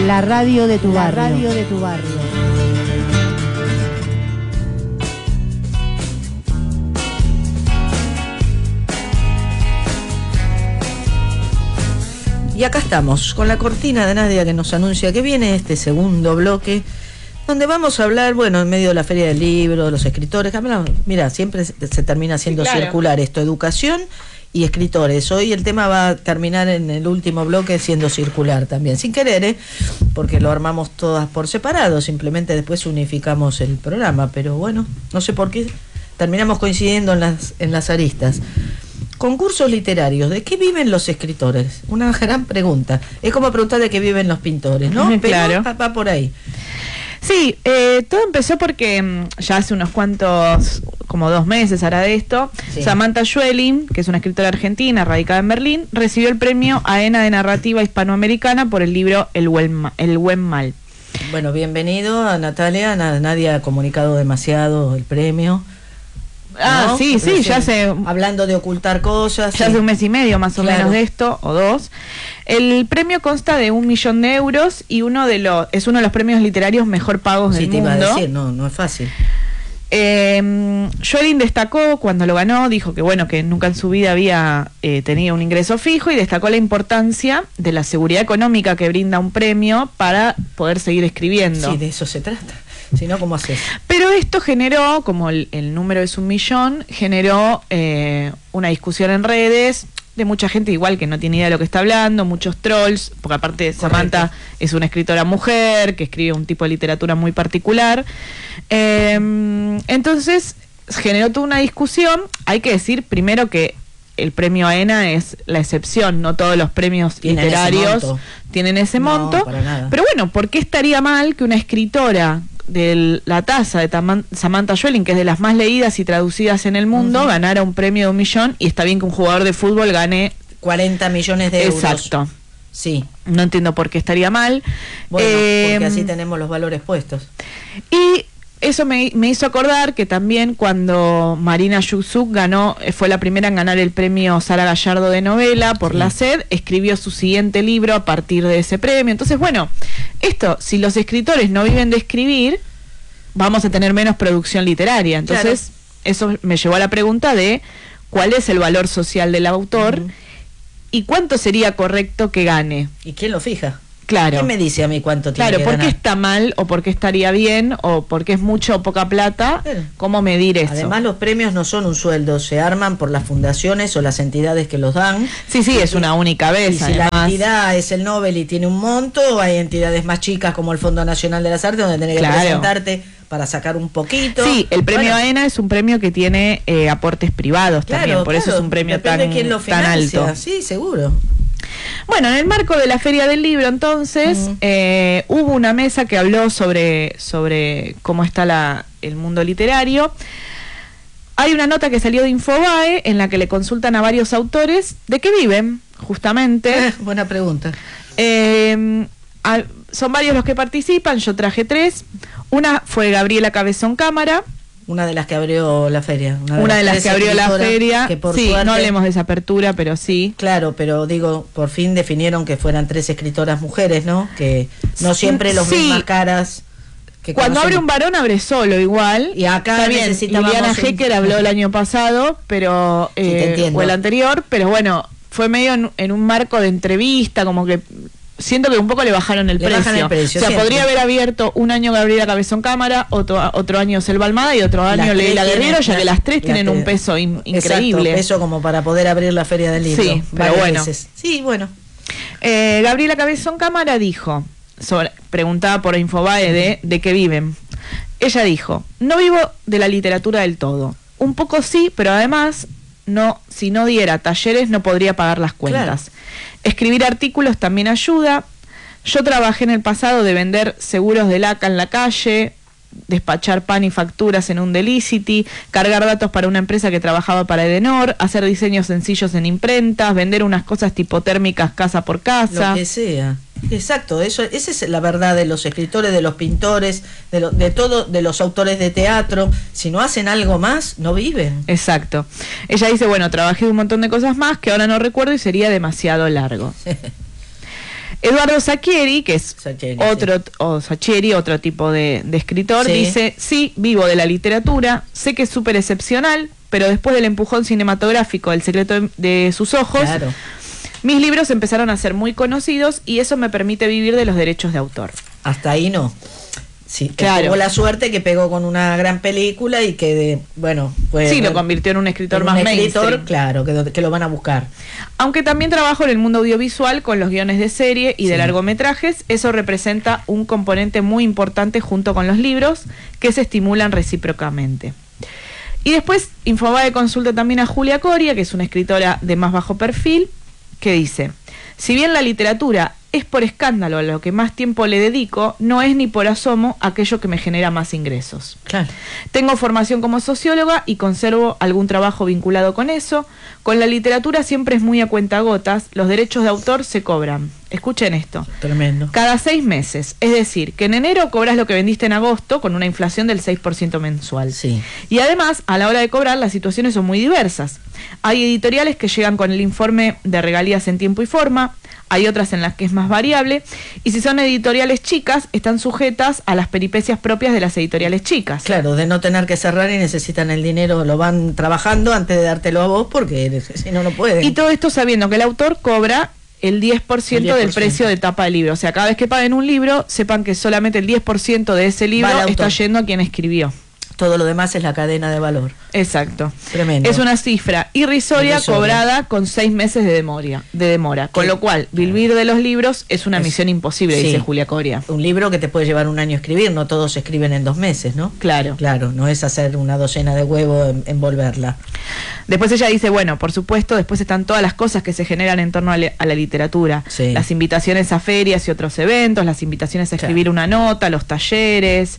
La radio de tu barrio. La radio de tu barrio. Y acá estamos, con la cortina de Nadia que nos anuncia que viene este segundo bloque, donde vamos a hablar, bueno, en medio de la Feria del Libro, de los escritores. Mira, siempre se termina siendo circular esto, educación y escritores. Hoy el tema va a terminar en el último bloque siendo circular también, sin querer, porque lo armamos todas por separado, simplemente después unificamos el programa, pero bueno, no sé por qué terminamos coincidiendo en las aristas. Concursos literarios, ¿de qué viven los escritores? Una gran pregunta. Es como preguntar de qué viven los pintores, ¿no? Claro. Pero va por ahí. Sí, todo empezó porque ya hace unos cuantos, como 2 meses hará de esto, sí. Samantha Schweblin, que es una escritora argentina radicada en Berlín, recibió el premio AENA de Narrativa Hispanoamericana por el libro El Buen Mal. Bueno, bienvenido a Natalia. Nadie ha comunicado demasiado el premio. ¿No? Sí, ya hace... Hablando de ocultar cosas. Ya hace 1 mes y medio más o menos de esto, o 2. El premio consta de 1 millón de euros y es uno de los premios literarios mejor pagos del mundo. Sí, te iba a decir, no es fácil. Schweblin destacó cuando lo ganó, dijo que bueno, que nunca en su vida había tenido un ingreso fijo, y destacó la importancia de la seguridad económica que brinda un premio para poder seguir escribiendo. Sí, de eso se trata. Si no, ¿cómo haces? Pero esto generó, como el número es 1 millón, generó una discusión en redes de mucha gente igual que no tiene idea de lo que está hablando, muchos trolls, porque aparte Samantha es una escritora mujer que escribe un tipo de literatura muy particular. Entonces generó toda una discusión. Hay que decir primero que el premio AENA es la excepción, no todos los premios literarios tienen ese monto. Para nada. Pero bueno, ¿por qué estaría mal que una escritora de la tasa de Samantha Schweblin, que es de las más leídas y traducidas en el mundo, ganara un premio de 1 millón? Y está bien que un jugador de fútbol gane 40 millones de euros. Exacto. Sí. No entiendo por qué estaría mal. Bueno, porque así tenemos los valores puestos. Y eso me hizo acordar que también cuando Marina Yusuk fue la primera en ganar el premio Sara Gallardo de novela por La Sed, escribió su siguiente libro a partir de ese premio. Entonces, bueno, si los escritores no viven de escribir, vamos a tener menos producción literaria. Entonces, eso me llevó a la pregunta de cuál es el valor social del autor y cuánto sería correcto que gane. ¿Y quién lo fija? Claro. ¿Quién me dice a mí cuánto tiene que ganar? Claro, ¿por qué está mal o por qué estaría bien o por qué es mucho o poca plata? ¿Cómo medir eso? Además, los premios no son un sueldo, se arman por las fundaciones o las entidades que los dan. Sí, es una única vez. Y si la entidad es el Nobel y tiene un monto, hay entidades más chicas como el Fondo Nacional de las Artes donde tenés que presentarte para sacar un poquito. Sí, el premio AENA es un premio que tiene aportes privados también, por eso es un premio tan alto. Sí, seguro. Bueno, en el marco de la Feria del Libro, entonces, hubo una mesa que habló sobre cómo está el mundo literario. Hay una nota que salió de Infobae en la que le consultan a varios autores de qué viven, justamente. Buena pregunta. Son varios los que participan, yo traje 3. Una fue Gabriela Cabezón Cámara. Una de las que abrió la feria. Una de las que abrió la feria. Que por sí, suerte, no hablemos de esa apertura, pero sí. Claro, pero digo, por fin definieron que fueran 3 escritoras mujeres, ¿no? Que no siempre los mismas caras. Que cuando abre un varón, abre solo igual. Y acá necesitábamos... Liliana Hecker habló el año pasado, pero o el anterior, pero bueno, fue medio en un marco de entrevista, como que... Siento que un poco le bajaron el precio. O sea, podría haber abierto un año Gabriela Cabezón Cámara, otro año Selva Almada y otro año Leila Guerrero, ya que las 3 tienen un peso increíble. Exacto, peso como para poder abrir la Feria del Libro. Sí, pero bueno. Sí, bueno. Gabriela Cabezón Cámara dijo, preguntada por Infobae de qué viven. Ella dijo, no vivo de la literatura del todo. Un poco sí, pero además... si no diera talleres no podría pagar las cuentas. Claro. Escribir artículos también ayuda. Yo trabajé en el pasado de vender seguros de laca en la calle, despachar pan y facturas en un Delicity, cargar datos para una empresa que trabajaba para Edenor, hacer diseños sencillos en imprentas, vender unas cosas tipo térmicas casa por casa. Lo que sea. Exacto, esa es la verdad de los escritores, de los pintores, de los autores de teatro. Si no hacen algo más, no viven. Exacto. Ella dice, bueno, trabajé un montón de cosas más que ahora no recuerdo y sería demasiado largo. Eduardo Sacchieri, que es Sacchieri, otro tipo de escritor, Sí. dice: sí, vivo de la literatura, sé que es súper excepcional, pero después del empujón cinematográfico El secreto de sus ojos, Claro. mis libros empezaron a ser muy conocidos y eso me permite vivir de los derechos de autor. Hasta ahí no. Sí, Claro. tuvo la suerte que pegó con una gran película y que, bueno, pues... Sí, lo convirtió en un escritor en más un escritor, mainstream. claro, que lo van a buscar. Aunque también trabajo en el mundo audiovisual con los guiones de serie y de Sí. largometrajes, eso representa un componente muy importante junto con los libros que se estimulan recíprocamente. Y después Infobae consulta también a Julia Coria, que es una escritora de más bajo perfil, que dice: si bien la literatura es por escándalo a lo que más tiempo le dedico, no es ni por asomo aquello que me genera más ingresos. Claro. Tengo formación como socióloga y conservo algún trabajo vinculado con eso. Con la literatura siempre es muy a cuentagotas, los derechos de autor se cobran. Escuchen esto. Tremendo. Cada 6 meses, es decir, que en enero cobras lo que vendiste en agosto con una inflación del 6% mensual. Sí. Y además, a la hora de cobrar, las situaciones son muy diversas. Hay editoriales que llegan con el informe de regalías en tiempo y forma, hay otras en las que es más variable, y si son editoriales chicas, están sujetas a las peripecias propias de las editoriales chicas. Claro, de no tener que cerrar y necesitan el dinero, lo van trabajando antes de dártelo a vos porque si no, no pueden. Y todo esto sabiendo que el autor cobra el 10% del precio de tapa del libro. O sea, cada vez que paguen un libro, sepan que solamente el 10% de ese libro Va al está autor. yendo a quien escribió. Todo lo demás es la cadena de valor. Exacto. Tremendo. Es una cifra irrisoria cobrada con 6 meses de demora. Con lo cual, vivir de los libros es una misión imposible, sí. dice Julia Coria. Un libro que te puede llevar un año escribir, no todos se escriben en 2 meses, ¿no? Claro. Claro, no es hacer una docena de huevos, envolverla. Después ella dice, bueno, por supuesto, después están todas las cosas que se generan en torno a la literatura. Sí. Las invitaciones a ferias y otros eventos, las invitaciones a escribir una nota, los talleres.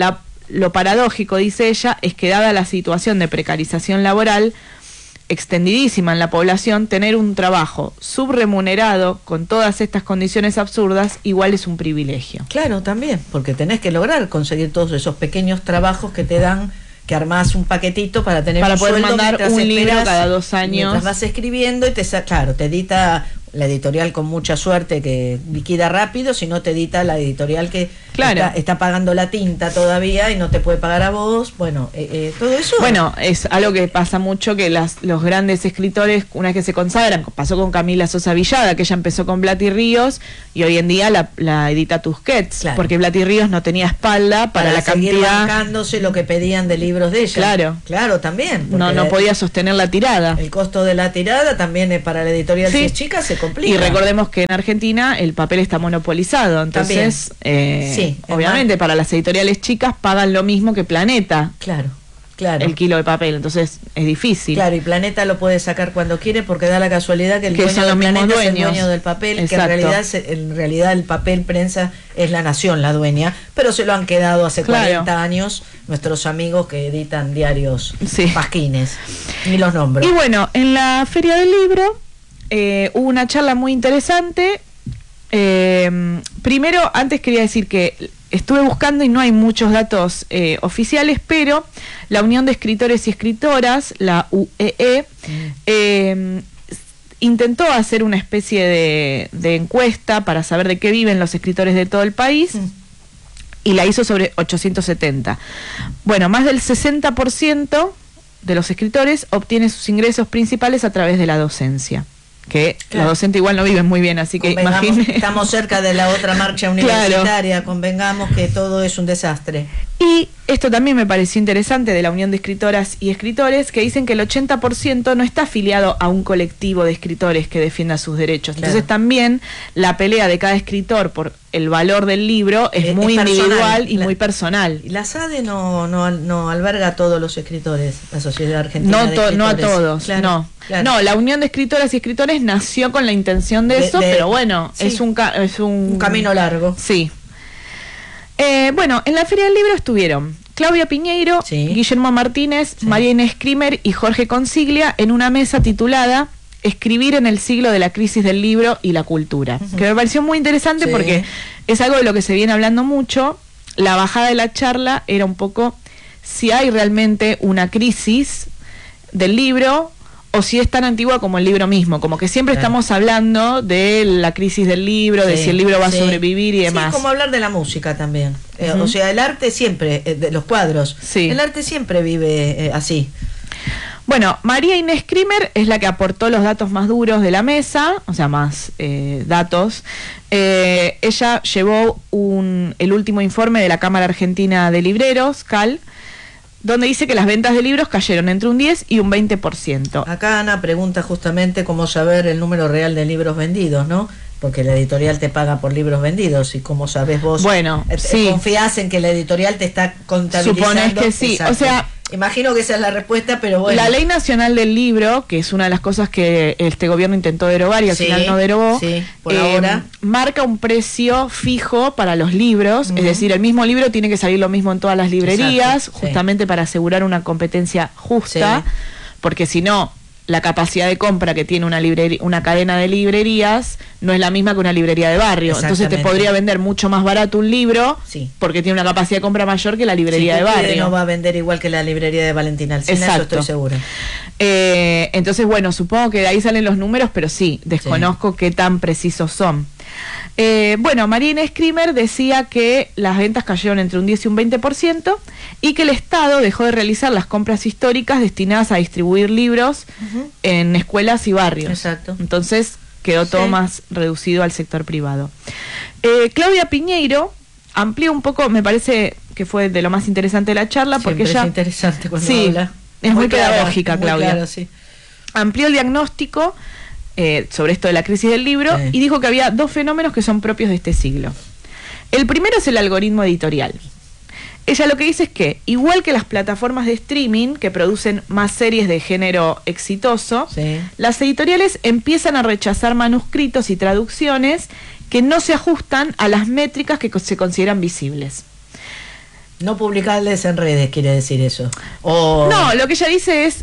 Lo paradójico, dice ella, es que dada la situación de precarización laboral extendidísima en la población, tener un trabajo subremunerado con todas estas condiciones absurdas igual es un privilegio. Claro, también, porque tenés que lograr conseguir todos esos pequeños trabajos que te dan, que armás un paquetito para tener Para un poder sueldo mandar mientras un libro esperás, cada 2 años. mientras vas escribiendo y claro, te edita la editorial con mucha suerte que liquida rápido, si no te edita la editorial que está pagando la tinta todavía y no te puede pagar a vos. Bueno, todo eso. Bueno, es algo que pasa mucho, que los grandes escritores, una vez que se consagran, pasó con Camila Sosa Villada, que ella empezó con Blatty Ríos y hoy en día la edita Tusquets, Claro. porque Blatty Ríos no tenía espalda para la seguir cantidad. bancándose lo que pedían de libros de ella. Claro, también. No podía sostener la tirada. El costo de la tirada también para la editorial si es chica se complica. Y recordemos que en Argentina el papel está monopolizado, entonces obviamente para las editoriales chicas pagan lo mismo que Planeta. Claro. El kilo de papel, entonces es difícil. Claro, y Planeta lo puede sacar cuando quiere porque da la casualidad que el dueño son los mismos Planeta es el dueños. dueño del papel, Exacto. que en realidad el papel prensa es La Nación la dueña, pero se lo han quedado hace 40 años nuestros amigos que editan diarios pasquines, ni los nombres. Y bueno, en la Feria del Libro hubo una charla muy interesante. Primero, antes quería decir que estuve buscando y no hay muchos datos oficiales, pero la Unión de Escritores y Escritoras, la UEE, intentó hacer una especie de encuesta para saber de qué viven los escritores de todo el país y la hizo sobre 870. Bueno, más del 60% de los escritores obtiene sus ingresos principales a través de la docencia. Que los docentes igual no viven muy bien, así que imagínense. Estamos cerca de la otra marcha universitaria, convengamos que todo es un desastre. Y esto también me pareció interesante de la Unión de Escritoras y Escritores, que dicen que el 80% no está afiliado a un colectivo de escritores que defienda sus derechos. Claro. Entonces también la pelea de cada escritor por el valor del libro es muy individual y muy personal. Y la SADE no alberga a todos los escritores, la Sociedad Argentina de Escritores. No a todos, claro, no. Claro. No, la Unión de Escritoras y Escritores nació con la intención de eso, pero bueno, es un camino largo. Sí. Bueno, en la Feria del Libro estuvieron Claudia Piñeiro, Guillermo Martínez, María Inés Krimer y Jorge Consiglia en una mesa titulada Escribir en el siglo de la crisis del libro y la cultura, que me pareció muy interesante porque es algo de lo que se viene hablando mucho. La bajada de la charla era un poco si hay realmente una crisis del libro o si es tan antigua como el libro mismo, como que siempre estamos hablando de la crisis del libro, de si el libro va a sobrevivir y demás. Sí, como hablar de la música también. O sea, el arte siempre, de los cuadros, el arte siempre vive así. Bueno, María Inés Krimer es la que aportó los datos más duros de la mesa, o sea, más datos. Ella llevó el último informe de la Cámara Argentina de Libreros, CAL, donde dice que las ventas de libros cayeron entre un 10 y un 20%. Acá Ana pregunta justamente cómo saber el número real de libros vendidos, ¿no? Porque la editorial te paga por libros vendidos y como sabés vos, confías en que la editorial te está contabilizando. Suponés que sí. Exacto. O sea, imagino que esa es la respuesta, pero bueno. La Ley Nacional del Libro, que es una de las cosas que este gobierno intentó derogar y al final no derogó, por ahora marca un precio fijo para los libros, es decir, el mismo libro tiene que salir lo mismo en todas las librerías, justamente para asegurar una competencia justa, porque si no, la capacidad de compra que tiene una cadena de librerías no es la misma que una librería de barrio. Entonces te podría vender mucho más barato un libro porque tiene una capacidad de compra mayor que la librería de barrio. No va a vender igual que la librería de Valentina Alsina, eso estoy segura. Entonces, bueno, supongo que de ahí salen los números, pero desconozco qué tan precisos son. Bueno, María Inés Krimer decía que las ventas cayeron entre un 10 y un 20% y que el Estado dejó de realizar las compras históricas destinadas a distribuir libros en escuelas y barrios. Exacto. Entonces quedó todo más reducido al sector privado. Claudia Piñeiro amplió un poco, me parece que fue de lo más interesante de la charla, porque ella... es interesante cuando habla. Es muy pedagógica, Claudia. Claro, amplió el diagnóstico sobre esto de la crisis del libro y dijo que había dos fenómenos que son propios de este siglo. El primero es el algoritmo editorial. Ella lo que dice es que, igual que las plataformas de streaming que producen más series de género exitoso, las editoriales empiezan a rechazar manuscritos y traducciones que no se ajustan a las métricas que se consideran visibles. No publicarles en redes, quiere decir eso. No, lo que ella dice es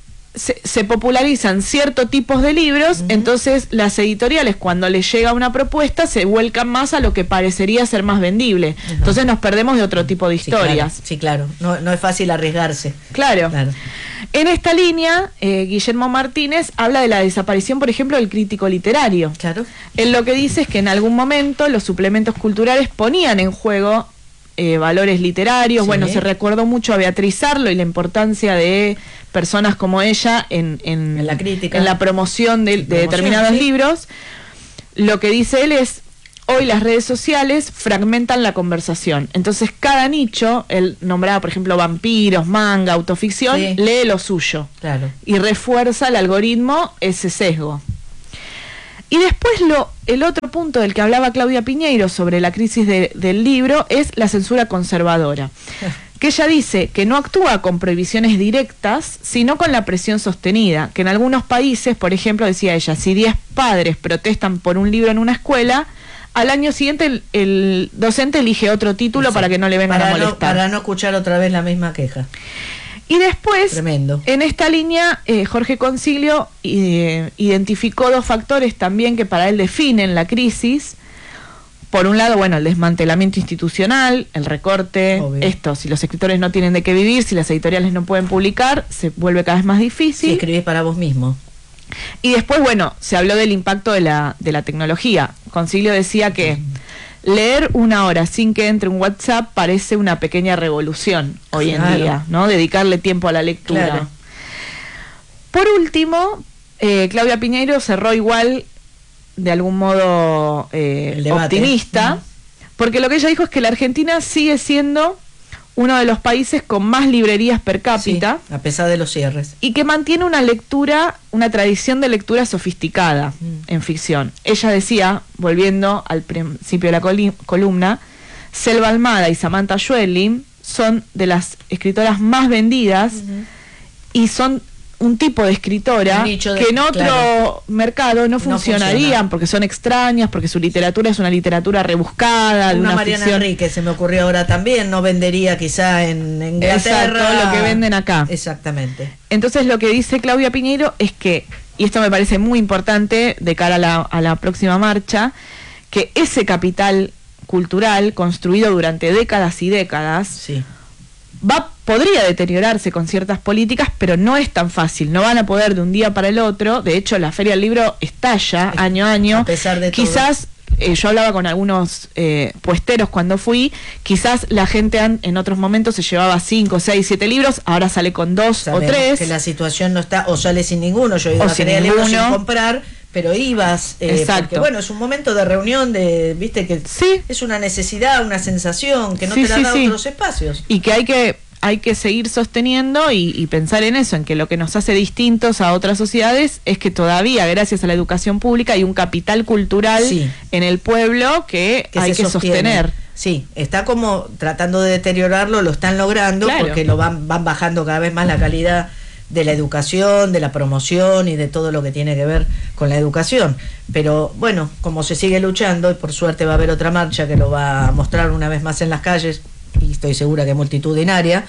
se popularizan ciertos tipos de libros, entonces las editoriales cuando les llega una propuesta se vuelcan más a lo que parecería ser más vendible. Entonces nos perdemos de otro tipo de historias. Sí, claro. No es fácil arriesgarse. Claro. En esta línea, Guillermo Martínez habla de la desaparición, por ejemplo, del crítico literario. Claro. Él lo que dice es que en algún momento los suplementos culturales ponían en juego valores literarios. Bueno, se recordó mucho a Beatriz Arlo y la importancia de personas como ella en la crítica, en la promoción de determinados libros. Lo que dice él es: hoy las redes sociales fragmentan la conversación. Entonces cada nicho, él nombraba por ejemplo vampiros, manga, autoficción, lee lo suyo. Claro. Y refuerza el algoritmo ese sesgo. Y después el otro punto del que hablaba Claudia Piñeiro sobre la crisis del libro es la censura conservadora. Que ella dice que no actúa con prohibiciones directas, sino con la presión sostenida. Que en algunos países, por ejemplo, decía ella, si 10 padres protestan por un libro en una escuela, al año siguiente el docente elige otro título para que no le vengan a molestar. Para no escuchar otra vez la misma queja. Y después, tremendo, en esta línea, Jorge Concilio identificó dos factores también que para él definen la crisis. Por un lado, bueno, el desmantelamiento institucional, el recorte, si los escritores no tienen de qué vivir, si las editoriales no pueden publicar, se vuelve cada vez más difícil. Si escribís para vos mismo. Y después, bueno, se habló del impacto de la tecnología. Concilio decía que leer una hora sin que entre un WhatsApp parece una pequeña revolución hoy en día, ¿no? Dedicarle tiempo a la lectura. Claro. Por último, Claudia Piñeiro cerró igual, de algún modo optimista, porque lo que ella dijo es que la Argentina sigue siendo uno de los países con más librerías per cápita, a pesar de los cierres, y que mantiene una tradición de lectura sofisticada en ficción. Ella decía, volviendo al principio de la columna, Selva Almada y Samantha Schweblin son de las escritoras más vendidas y son un tipo de escritora que en otro mercado no funcionarían, porque son extrañas, porque su literatura es una literatura rebuscada, de una Mariana ficción. Enríquez, se me ocurrió ahora también, no vendería quizá en Inglaterra. Exacto, lo que venden acá. Exactamente. Entonces lo que dice Claudia Piñeiro es que, y esto me parece muy importante de cara a la próxima marcha, que ese capital cultural construido durante décadas y décadas podría deteriorarse con ciertas políticas, pero no es tan fácil, no van a poder de un día para el otro. De hecho, la Feria del Libro estalla año a año. A pesar de quizás yo hablaba con algunos puesteros cuando fui, quizás la gente en otros momentos se llevaba 5, 6, 7 libros, ahora sale con 2 Sabemos o 3. que la situación no está, o sale sin ninguno. Yo iba a sin Feria del Libro sin ninguno. comprar, pero ibas, Exacto. porque bueno, es un momento de reunión, viste que Sí. es una necesidad, una sensación que no Sí, te la sí, da sí. otros espacios. Y que hay que seguir sosteniendo y pensar en eso, en que lo que nos hace distintos a otras sociedades es que todavía, gracias a la educación pública, hay un capital cultural Sí. en el pueblo que hay se que sostiene. sostener. Sí, está como tratando de deteriorarlo, lo están logrando, Claro. porque van bajando cada vez más la calidad de la educación, de la promoción y de todo lo que tiene que ver con la educación. Pero bueno, como se sigue luchando, y por suerte va a haber otra marcha que lo va a mostrar una vez más en las calles, y estoy segura que multitudinaria,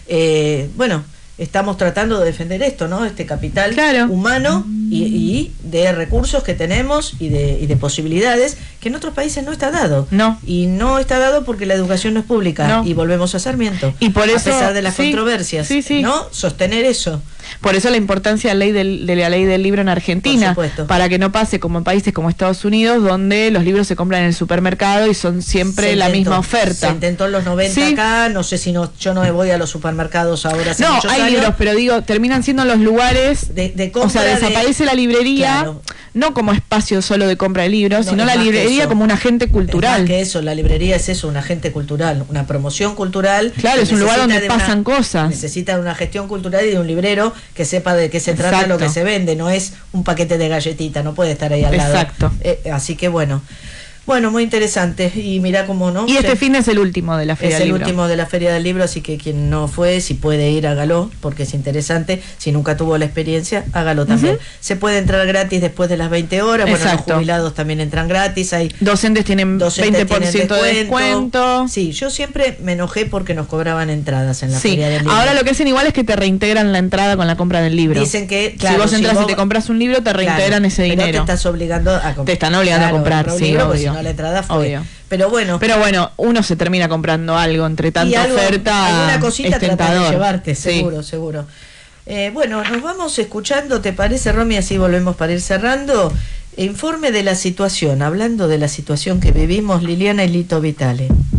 bueno, estamos tratando de defender esto, ¿no? Este capital Claro. humano y de recursos que tenemos y de posibilidades que en otros países no está dado. No. Y no está dado porque la educación no es pública. No. Y volvemos a Sarmiento. Y por eso, a pesar de las sí, controversias, sí, sí. ¿no? Sostener eso. Por eso la importancia de la ley del libro en Argentina, Por supuesto. para que no pase como en países como Estados Unidos, donde los libros se compran en el supermercado y son siempre Se la intentó, misma oferta. Se intentó en los 90 Sí. acá, no sé si yo no me voy a los supermercados ahora hace No, muchos hay años. libros, pero digo, terminan siendo los lugares De compra o sea, desaparece la librería, Claro. no como espacio solo de compra de libros, No, sino es la más que librería eso. como un agente Es cultural. más que eso, la librería es eso, un agente cultural, una promoción cultural. Claro, que es un lugar necesita donde de pasan cosas. Necesita de una gestión cultural y de un librero que sepa de qué se trata Exacto. lo que se vende, no es un paquete de galletitas, no puede estar ahí al lado. Exacto. Así que bueno, muy interesante. Y mirá cómo no. Y este Se- fin es el último de la Feria es del el Libro. último de la Feria del Libro, así que quien no fue, si puede ir, hágalo, porque es interesante. Si nunca tuvo la experiencia, hágalo también. Ujú. Se puede entrar gratis después de las 20 horas. Bueno, Exacto. los jubilados también entran gratis. Hay Docentes tienen docentes 20% de tienen descuento. Sí, yo siempre me enojé porque nos cobraban entradas en la Sí, Feria del Libro. ahora lo que hacen igual es que te reintegran la entrada con la compra del libro. Dicen que, si claro, vos entras y vos- te compras un libro, te reintegran Claro, ese pero dinero. te estás obligando a comprar. Te están obligando a comprar, un sí, libro, porque obvio. si no la entrada fue. Obvio. Pero bueno. Pero bueno, uno se termina comprando algo entre y tanta algo, oferta. alguna cosita es tratas de tentador. llevarte, Sí. seguro. Bueno, nos vamos escuchando, ¿te parece, Romy? Así volvemos para ir cerrando. Informe de la situación, hablando de la situación que vivimos, Liliana y Lito Vitale.